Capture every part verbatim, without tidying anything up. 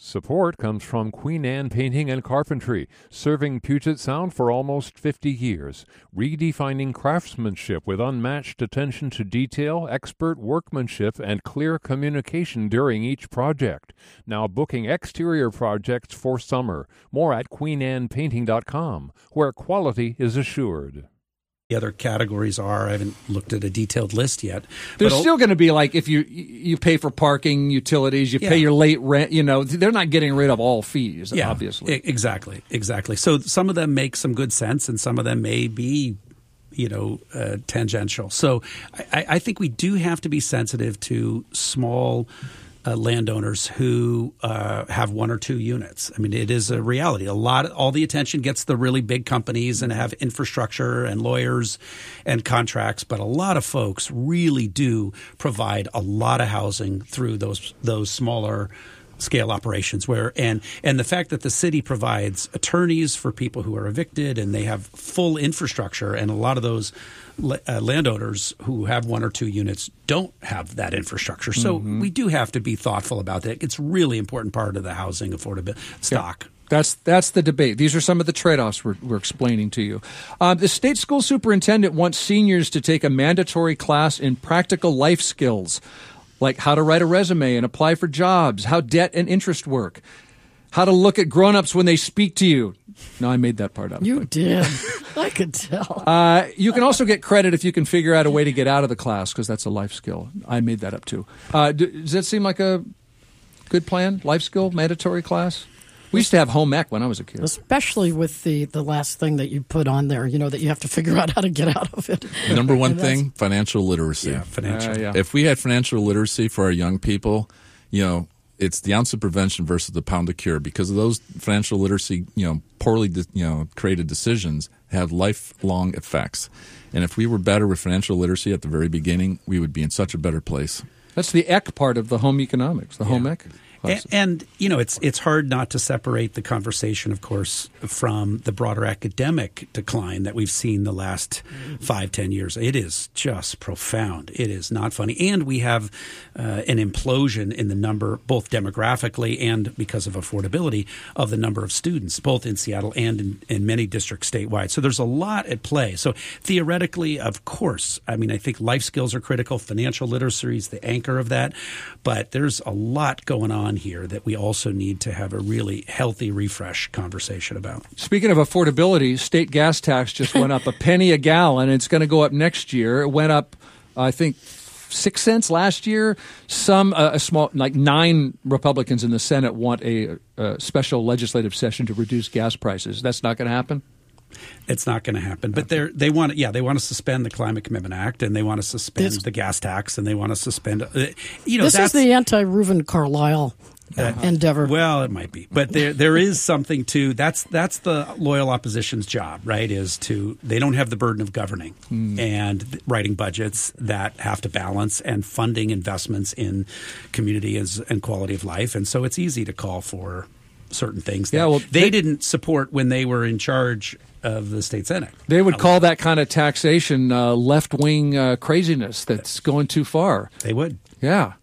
Support comes from Queen Anne Painting and Carpentry, serving Puget Sound for almost fifty years, redefining craftsmanship with unmatched attention to detail, expert workmanship, and clear communication during each project. Now booking exterior projects for summer. More at queen anne painting dot com, where quality is assured. The other categories are, I haven't looked at a detailed list yet. There's still going to be like if you you pay for parking, utilities, you yeah. pay your late rent, you know, they're not getting rid of all fees, yeah, obviously. Exactly, exactly. So some of them make some good sense and some of them may be, you know, uh, tangential. So I, I think we do have to be sensitive to small Uh, landowners who uh, have one or two units. I mean, it is a reality. A lot, all the attention gets the really big companies and have infrastructure and lawyers and contracts, but a lot of folks really do provide a lot of housing through those those smaller scale operations. Where and and the fact that the city provides attorneys for people who are evicted and they have full infrastructure, and a lot of those Uh, landowners who have one or two units don't have that infrastructure. So mm-hmm. we do have to be thoughtful about that. It's a really important part of the housing affordability stock. Yeah. That's that's the debate. These are some of the trade-offs we're, we're explaining to you. Uh, the state school superintendent wants seniors to take a mandatory class in practical life skills, like how to write a resume and apply for jobs, how debt and interest work, how to look at grown-ups when they speak to you. No, I made that part up. You did. I could tell. Uh, you can also get credit if you can figure out a way to get out of the class, because that's a life skill. I made that up, too. Uh, does that seem like a good plan? Life skill, mandatory class? We used to have home ec when I was a kid. Especially with the, the last thing that you put on there, you know, that you have to figure out how to get out of it. Number one thing, financial literacy. Yeah, financial. Uh, yeah. If we had financial literacy for our young people, you know, it's the ounce of prevention versus the pound of cure, because of those financial literacy, you know, poorly, you know, created decisions have lifelong effects. And if we were better with financial literacy at the very beginning, we would be in such a better place. That's the ec part of the home economics, the yeah. home ec. And, and, you know, it's it's hard not to separate the conversation, of course, from the broader academic decline that we've seen the last five, ten years. It is just profound. It is not funny. And we have uh, an implosion in the number, both demographically and because of affordability, of the number of students, both in Seattle and in, in many districts statewide. So there's a lot at play. So theoretically, of course, I mean, I think life skills are critical. Financial literacy is the anchor of that. But there's a lot going on here that we also need to have a really healthy refresh conversation about. Speaking of affordability, state gas tax just went up a penny a gallon. It's going to go up next year. It went up, I think, six cents last year. Some, uh, a small, like nine Republicans in the Senate want a, a special legislative session to reduce gas prices. That's not going to happen? It's not going to happen. But they they want yeah they want to suspend the Climate Commitment Act, and they want to suspend this, the gas tax, and they want to suspend uh, you know this that's, is the anti-Reuven Carlyle uh, endeavor. Well, it might be, but there there is something to that's that's the loyal opposition's job, right? Is to they don't have the burden of governing mm. and writing budgets that have to balance and funding investments in community as, and quality of life, and so it's easy to call for certain things that yeah, well, they, they didn't support when they were in charge of the state Senate. They would call that kind of taxation uh, left-wing uh, craziness that's going too far. They would. Yeah.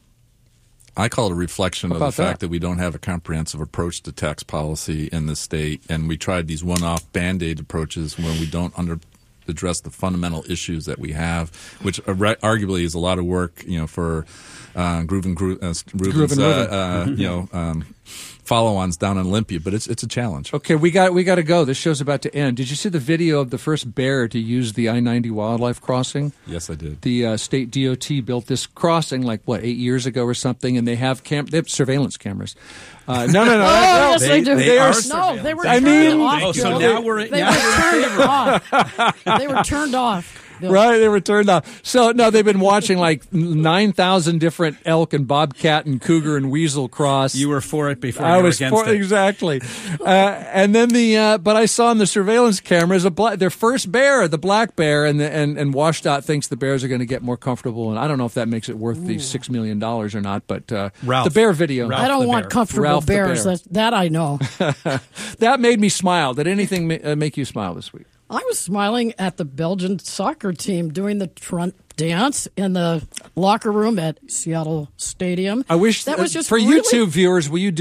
I call it a reflection of the fact that? that we don't have a comprehensive approach to tax policy in the state, and we tried these one-off Band-Aid approaches when we don't under address the fundamental issues that we have, which arguably is a lot of work, you know, for uh, Grooven, Gro- uh, Reuven's, uh, uh, you know, um, follow-ons down in Olympia, but it's it's a challenge. Okay, we got we got to go. This show's about to end. Did you see the video of the first bear to use the I ninety wildlife crossing? Yes, I did. The uh, state D O T built this crossing like what eight years ago or something, and they have cam they have surveillance cameras. Uh, no, no, no. oh, no, yes, they, they do. They, They are were, no, they were I turned mean, off. oh, so Bill. now we're they now were we're in turned off. They were turned off. Bill. Right, they were turned off. So, no, they've been watching like nine thousand different elk and bobcat and cougar and weasel cross. You were for it before I you were was against for, it. Exactly. uh, and then the, uh, but I saw in the surveillance cameras, a black, their first bear, the black bear, and, the, and, and WashDOT thinks the bears are going to get more comfortable. And I don't know if that makes it worth Ooh. the six million dollars or not, but uh, Ralph, the bear video. Ralph I don't want bear. comfortable Ralph bears. bear. That, that I know. That made me smile. Did anything ma- uh, make you smile this week? I was smiling at the Belgian soccer team doing the Trump dance in the locker room at Seattle Stadium. I wish that was just for really- YouTube viewers, will you do